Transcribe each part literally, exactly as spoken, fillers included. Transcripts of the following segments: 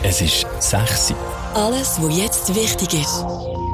Es ist sechs Uhr. Alles, was jetzt wichtig ist.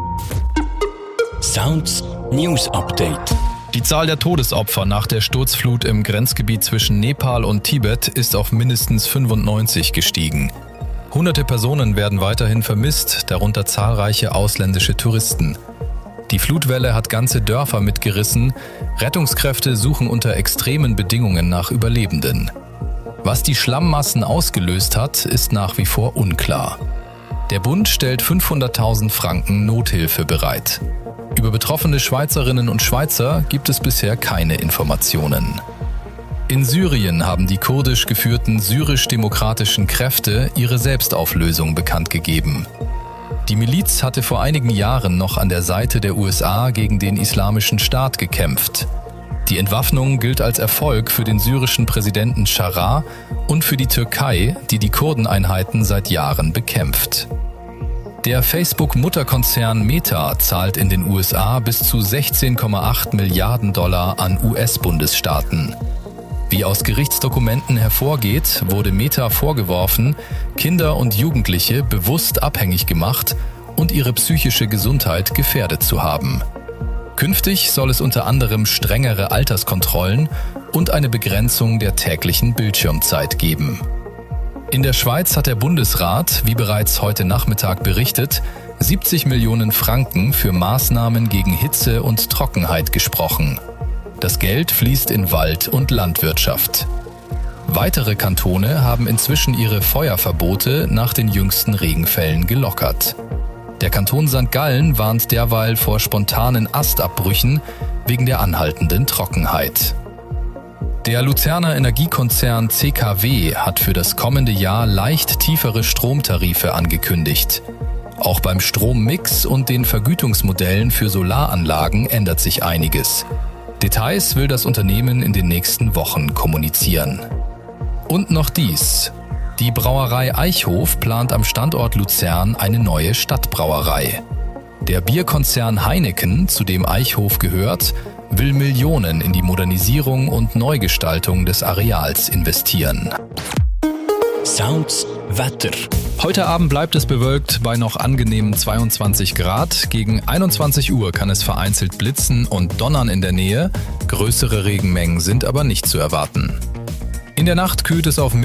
Sounds News Update. Die Zahl der Todesopfer nach der Sturzflut im Grenzgebiet zwischen Nepal und Tibet ist auf mindestens fünfundneunzig gestiegen. Hunderte Personen werden weiterhin vermisst, darunter zahlreiche ausländische Touristen. Die Flutwelle hat ganze Dörfer mitgerissen. Rettungskräfte suchen unter extremen Bedingungen nach Überlebenden. Was die Schlammmassen ausgelöst hat, ist nach wie vor unklar. Der Bund stellt fünfhunderttausend Franken Nothilfe bereit. Über betroffene Schweizerinnen und Schweizer gibt es bisher keine Informationen. In Syrien haben die kurdisch geführten syrisch-demokratischen Kräfte ihre Selbstauflösung bekannt gegeben. Die Miliz hatte vor einigen Jahren noch an der Seite der U S A gegen den Islamischen Staat gekämpft. Die Entwaffnung gilt als Erfolg für den syrischen Präsidenten Scharra und für die Türkei, die die Kurdeneinheiten seit Jahren bekämpft. Der Facebook-Mutterkonzern Meta zahlt in den U S A bis zu sechzehn Komma acht Milliarden Dollar an U S-Bundesstaaten. Wie aus Gerichtsdokumenten hervorgeht, wurde Meta vorgeworfen, Kinder und Jugendliche bewusst abhängig gemacht und ihre psychische Gesundheit gefährdet zu haben. Künftig soll es unter anderem strengere Alterskontrollen und eine Begrenzung der täglichen Bildschirmzeit geben. In der Schweiz hat der Bundesrat, wie bereits heute Nachmittag berichtet, siebzig Millionen Franken für Maßnahmen gegen Hitze und Trockenheit gesprochen. Das Geld fließt in Wald- und Landwirtschaft. Weitere Kantone haben inzwischen ihre Feuerverbote nach den jüngsten Regenfällen gelockert. Der Kanton Sankt Gallen warnt derweil vor spontanen Astabbrüchen wegen der anhaltenden Trockenheit. Der Luzerner Energiekonzern C K W hat für das kommende Jahr leicht tiefere Stromtarife angekündigt. Auch beim Strommix und den Vergütungsmodellen für Solaranlagen ändert sich einiges. Details will das Unternehmen in den nächsten Wochen kommunizieren. Und noch dies. Die Brauerei Eichhof plant am Standort Luzern eine neue Stadtbrauerei. Der Bierkonzern Heineken, zu dem Eichhof gehört, will Millionen in die Modernisierung und Neugestaltung des Areals investieren. Sounds Wetter. Heute Abend bleibt es bewölkt bei noch angenehmen zweiundzwanzig Grad. Gegen einundzwanzig Uhr kann es vereinzelt blitzen und donnern in der Nähe. Größere Regenmengen sind aber nicht zu erwarten. In der Nacht kühlt es auf